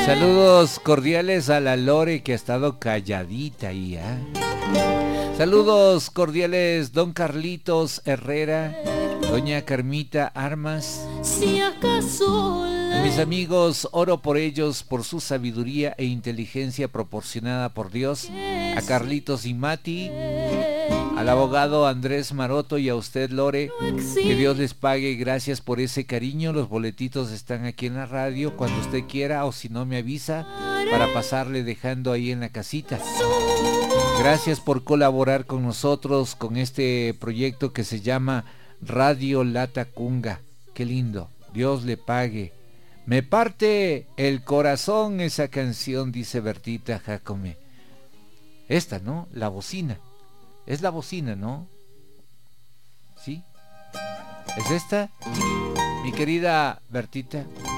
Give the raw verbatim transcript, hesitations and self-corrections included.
Saludos cordiales a la Lore que ha estado calladita ahí, ¿eh? Saludos cordiales don Carlitos Herrera, doña Carmita Armas. Si acaso A mis amigos, oro por ellos, por su sabiduría e inteligencia proporcionada por Dios. A Carlitos y Mati, al abogado Andrés Maroto y a usted, Lore, que Dios les pague. Gracias por ese cariño. Los boletitos están aquí en la radio cuando usted quiera, o si no me avisa para pasarle dejando ahí en la casita. Gracias por colaborar con nosotros con este proyecto que se llama Radio Latacunga. Qué lindo. Dios le pague. Me parte el corazón esa canción, dice Bertita Jacome. Esta, ¿no? La bocina. Es la bocina, ¿no? ¿Sí? ¿Es esta? Mi querida Bertita.